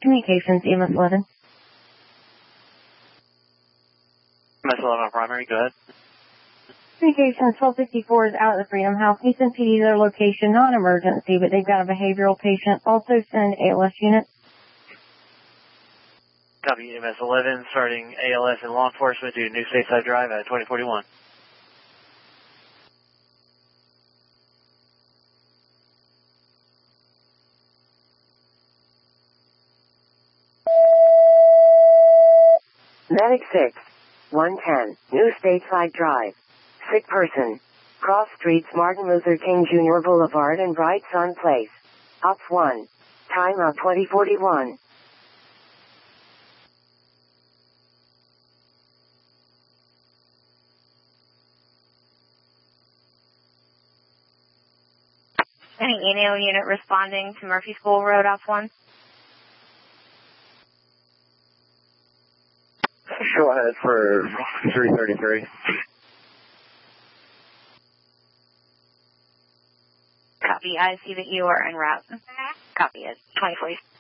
Communications, EMS 11. EMS 11 on primary, go ahead. Communications 1254 is out at the Freedom House. He sent PD to their location, non-emergency, but they've got a behavioral patient. Also send ALS unit. Copy, EMS 11, starting ALS and law enforcement to New Stateside Drive at 2041. Medic 6, 110, New Stateside Drive. Sick person. Cross streets Martin Luther King Jr. Boulevard and Bright Sun Place. Ops 1. Time out 2041. Any ENAO unit responding to Murphy School Road, Ops 1? Go ahead for 333. Copy. I see that you are en route. Copy it. 2040.